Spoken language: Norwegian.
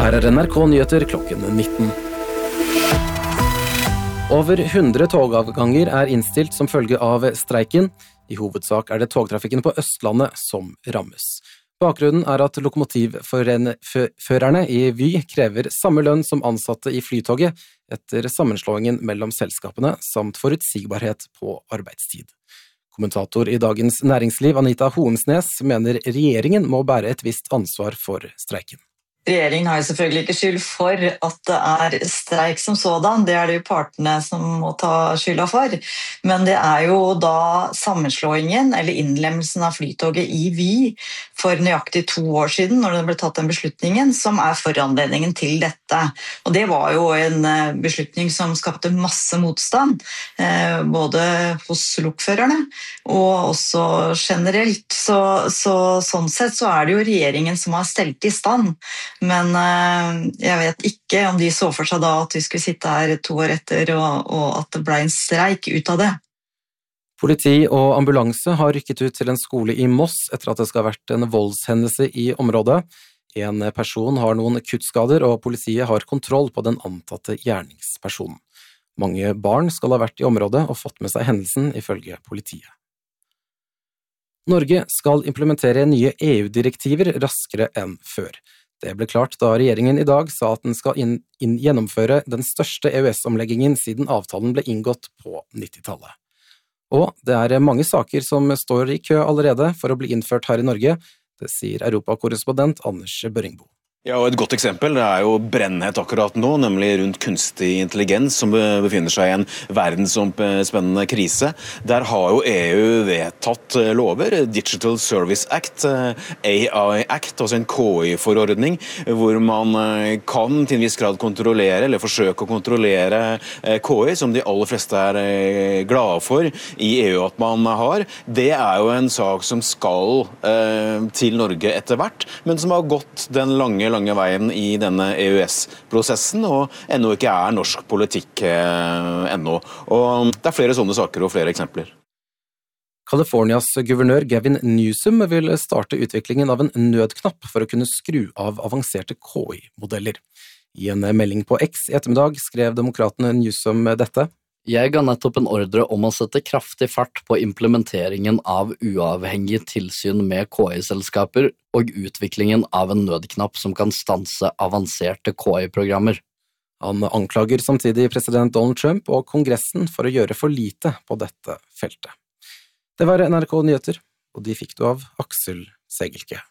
Her NRK Nyheter klokken 19. Over 100 togavganger innstilt som følge av streiken. I hovedsak det togtrafikken på Østlandet som rammes. Bakgrunnen at lokomotivførerne i Vy krever samme lønn som ansatte i Flytoget etter sammenslåingen mellom selskapene samt forutsigbarhet på arbeidstid. Kommentator i Dagens Næringsliv, Anita Hoensnes, mener regjeringen må bære et visst ansvar for streiken. Regjeringen har jo selvfølgelig ikke skyld for at det streik som sådan, det det jo partene som må ta skylda for. Men det jo da sammenslåingen eller innlemmelsen av Flytoget i Vy for nøyaktig 2 år siden, når det ble tatt den beslutningen, som foranledningen til dette. Og det var jo en beslutning som skapte masse motstand, både hos lokførerne og også generelt. Sånn sett så det jo regjeringen som har stelt i stand. Men jeg vet ikke om de så for seg da at vi skulle sitte her 2 år etter, og at det ble en streik ut av det. Politi og ambulanse har rykket ut til en skole i Moss etter at det skal ha vært en voldshendelse i området. En person har noen kuttskader, og politiet har kontroll på den antatte gjerningspersonen. Mange barn skal ha vært i området og fått med seg hendelsen, ifølge politiet. Norge skal implementere nye EU-direktiver raskere enn før. Det ble klart da regjeringen i dag sa at den skal gjennomføre den største EØS-omleggingen siden avtalen ble inngått på 90-tallet. Og det mange saker som står i kø allerede for å bli innført her i Norge, det sier europakorrespondent Anders Børringbo. Ja, og et godt eksempel jo brennhett akkurat nå, nemlig rundt kunstig intelligens som befinner seg i en verdensomspennende krise. Der har jo EU vedtatt lover, Digital Service Act, AI Act, altså en KI-forordning, hvor man kan til en viss grad kontrollere, eller forsøke å kontrollere KI, som de aller fleste glade for i EU at man har. Det jo en sak som skal til Norge etter hvert, men som har gått den lange veien i denne EØS-prosessen, og ennå ikke norsk politikk ennå. Og det flere sånne saker og flere eksempler. Californias guvernør Gavin Newsom vil starte utviklingen av en nødknapp for å kunne skru av avanserte KI-modeller. I en melding på X i ettermiddag skrev demokratene Newsom dette. Jeg ga nettopp en ordre om å sette kraftig fart på implementeringen av uavhengig tilsyn med KI-selskaper og utviklingen av en nødknapp som kan stanse avanserte KI-programmer. Han anklager samtidig president Donald Trump og Kongressen for å gjøre for lite på dette feltet. Det var NRK Nyheter, og de fikk du av Aksel Segelke.